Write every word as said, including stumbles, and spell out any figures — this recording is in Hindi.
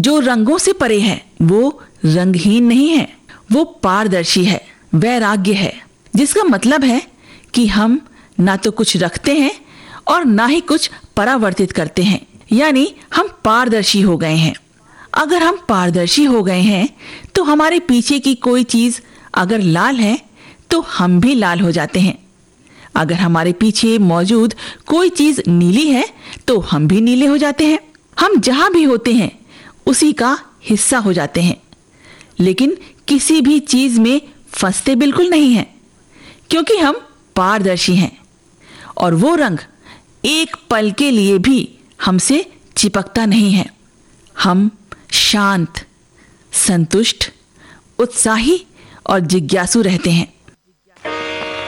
जो रंगों से परे है वो रंगहीन नहीं है, वो पारदर्शी है, वैराग्य है, जिसका मतलब है कि हम ना तो कुछ रखते हैं और ना ही कुछ परावर्तित करते हैं, यानी हम पारदर्शी हो गए हैं। अगर हम पारदर्शी हो गए हैं तो हमारे पीछे की कोई चीज अगर लाल है तो हम भी लाल हो जाते हैं। अगर हमारे पीछे मौजूद कोई चीज नीली है तो हम भी नीले हो जाते हैं। हम जहां भी होते हैं उसी का हिस्सा हो जाते हैं, लेकिन किसी भी चीज में फंसते बिल्कुल नहीं हैं, क्योंकि हम पारदर्शी हैं और वो रंग एक पल के लिए भी हमसे चिपकता नहीं है। हम शांत, संतुष्ट, उत्साही और जिज्ञासु रहते हैं।